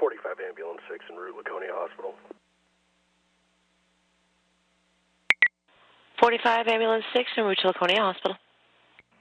45 Ambulance 6 en route Laconia Hospital. 45 Ambulance 6 en route to Laconia Hospital.